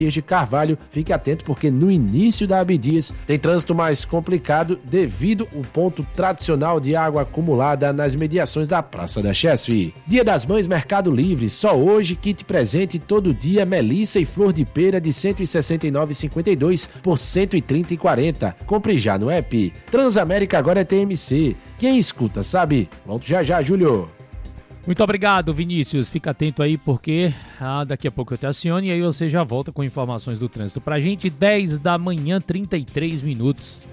de Carvalho. Fique atento porque no início da Abdias tem trânsito mais complicado devido ao ponto tradicional de água acumulada nas mediações da Praça da Chesf. Dia das Mães Mercado Livre, só hoje kit presente todo dia melissa e flor de pera de R$ 169,52 por R$ 130,40. Compre já no app. Transamérica agora é TMC. Quem escuta sabe. Volto já, Júlio. Muito obrigado, Vinícius. Fica atento aí porque daqui a pouco eu te aciono e aí você já volta com informações do trânsito pra gente. 10 da manhã, 33 minutos.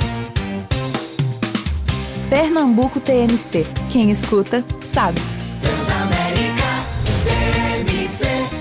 Pernambuco TMC. Quem escuta, sabe. Transamérica TMC.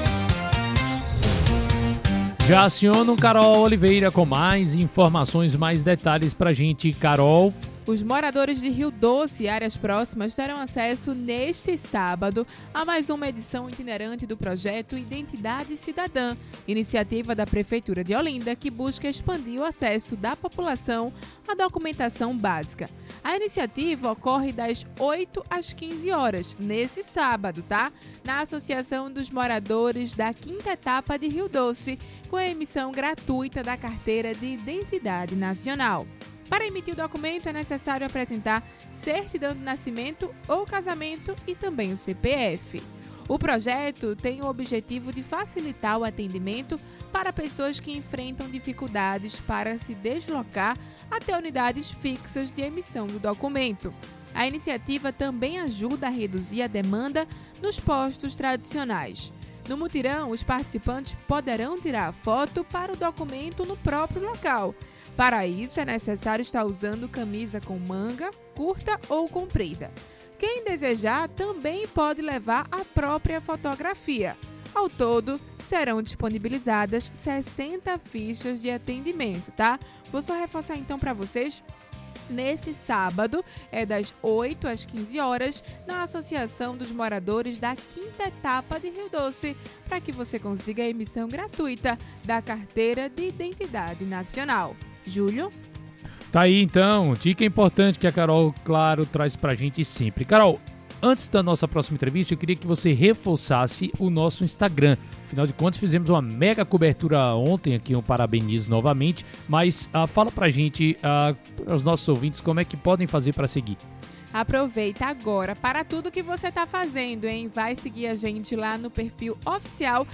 Já aciono Carol Oliveira com mais informações, mais detalhes pra gente. Carol. Os moradores de Rio Doce e áreas próximas terão acesso neste sábado a mais uma edição itinerante do projeto Identidade Cidadã, iniciativa da Prefeitura de Olinda que busca expandir o acesso da população à documentação básica. A iniciativa ocorre das 8 às 15 horas, nesse sábado, tá? Na Associação dos Moradores da 5ª Etapa de Rio Doce, com a emissão gratuita da Carteira de Identidade Nacional. Para emitir o documento é necessário apresentar certidão de nascimento ou casamento e também o CPF. O projeto tem o objetivo de facilitar o atendimento para pessoas que enfrentam dificuldades para se deslocar até unidades fixas de emissão do documento. A iniciativa também ajuda a reduzir a demanda nos postos tradicionais. No mutirão, os participantes poderão tirar foto para o documento no próprio local. Para isso, é necessário estar usando camisa com manga, curta ou comprida. Quem desejar também pode levar a própria fotografia. Ao todo, serão disponibilizadas 60 fichas de atendimento, tá? Vou só reforçar então para vocês. Nesse sábado, é das 8 às 15 horas, na Associação dos Moradores da 5ª Etapa de Rio Doce, para que você consiga a emissão gratuita da Carteira de Identidade Nacional. Júlio? Tá aí então, dica importante que a Carol, claro, traz pra gente sempre. Carol, antes da nossa próxima entrevista, eu queria que você reforçasse o nosso Instagram. Afinal de contas, fizemos uma mega cobertura ontem, aqui eu parabenizo novamente, mas fala pra gente, para os nossos ouvintes, como é que podem fazer para seguir. Aproveita agora para tudo que você está fazendo, hein? Vai seguir a gente lá no perfil oficial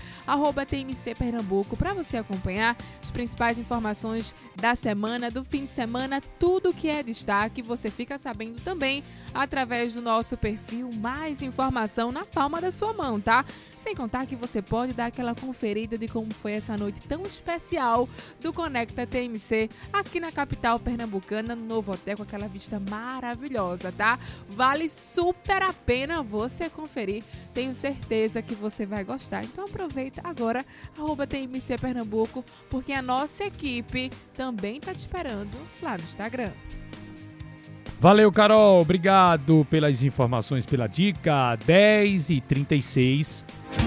@TMC Pernambuco para você acompanhar as principais informações da semana, do fim de semana, tudo que é destaque. Você fica sabendo também através do nosso perfil, mais informação na palma da sua mão, tá? Sem contar que você pode dar aquela conferida de como foi essa noite tão especial do Conecta TMC aqui na capital pernambucana, no Novo Hotel, com aquela vista maravilhosa, tá? Vale super a pena você conferir. Tenho certeza que você vai gostar. Então aproveita agora, @TMC Pernambuco, porque a nossa equipe também tá te esperando lá no Instagram. Valeu, Carol. Obrigado pelas informações, pela dica. 10h36.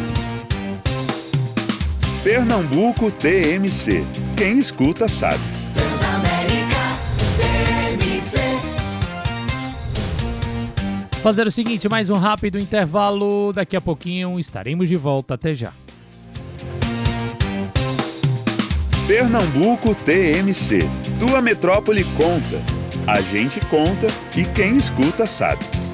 Pernambuco TMC. Quem escuta sabe. Transamérica TMC. Fazer o seguinte, mais um rápido intervalo. Daqui a pouquinho estaremos de volta. Até já. Pernambuco TMC. Tua metrópole conta. A gente conta e quem escuta sabe.